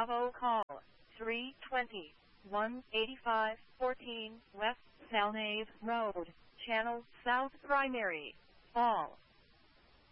Bravo call 320 185 14 West Salnave Road, Channel South Primary, Fall.